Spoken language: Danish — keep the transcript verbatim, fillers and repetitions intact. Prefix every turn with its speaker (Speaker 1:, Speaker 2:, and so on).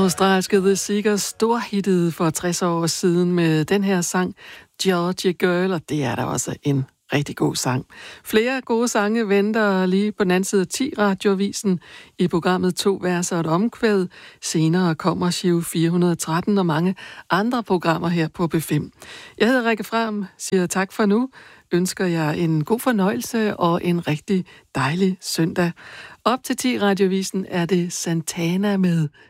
Speaker 1: Australske The Seekers storhittede for tres år siden med den her sang Georgia Girl, og det er da også en rigtig god sang. Flere gode sange venter lige på den anden side af ti radioavisen i programmet To verser og et omkvæd. Senere kommer Giro fire hundrede og tretten og mange andre programmer her på B fem. Jeg hedder Rikke Fram, siger tak for nu. Ønsker jeg en god fornøjelse og en rigtig dejlig søndag. Op til ti radioavisen er det Santana med